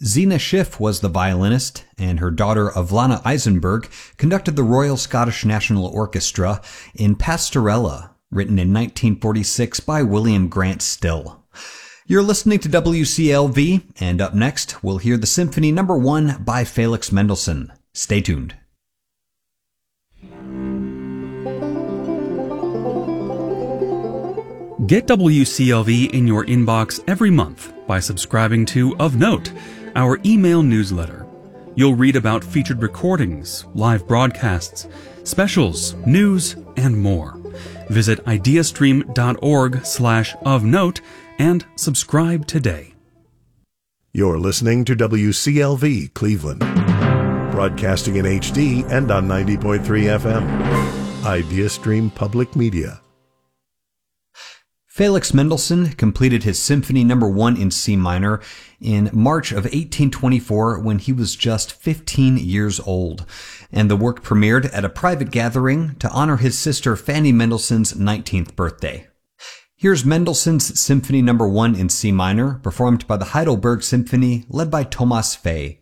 Zena Schiff was the violinist, and her daughter Ivana Eisenberg conducted the Royal Scottish National Orchestra in Pastorella, written in 1946 by William Grant Still. You're listening to WCLV, and up next, we'll hear the Symphony No. 1 by Felix Mendelssohn. Stay tuned. Get WCLV in your inbox every month by subscribing to Of Note, our email newsletter. You'll read about featured recordings, live broadcasts, specials, news, and more. Visit ideastream.org/ofnote and subscribe today. You're listening to WCLV Cleveland, broadcasting in HD and on 90.3 FM. IdeaStream Public Media. Felix Mendelssohn completed his Symphony No. 1 in C minor in March of 1824 when he was just 15 years old, and the work premiered at a private gathering to honor his sister Fanny Mendelssohn's 19th birthday. Here's Mendelssohn's Symphony No. 1 in C minor, performed by the Heidelberg Symphony, led by Thomas Fay.